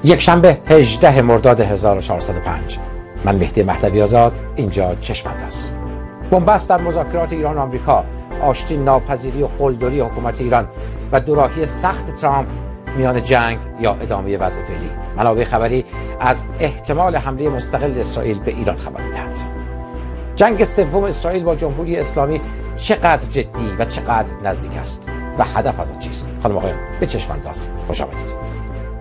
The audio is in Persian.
یک شنبه 18 مرداد 1405. من مهدی مهدوی آزاد، اینجا چشم‌انداز. بنبست در مذاکرات ایران و آمریکا، آشتی، ناپذیری و قلدری حکومت ایران و دوراهی سخت ترامپ میان جنگ یا ادامه وضع فعلی. منابع خبری از احتمال حمله مستقل اسرائیل به ایران خبر می‌دهند. جنگ سوم اسرائیل با جمهوری اسلامی چقدر جدی و چقدر نزدیک است و هدف از آن چیست؟ خانم آقایان، به چشم‌انداز خوش آمدید.